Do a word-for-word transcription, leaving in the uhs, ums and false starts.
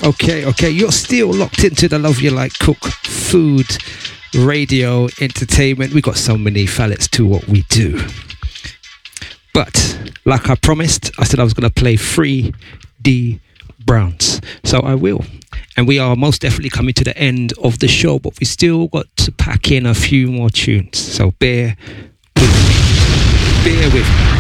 Okay, okay. You're still locked into the Love You Like Cook food, radio, entertainment. We got so many fallets to what we do. But like I promised, I said I was going to play three D Browns. So I will. And we are most definitely coming to the end of the show, but we still got to pack in a few more tunes. So bear with me. Bear with me.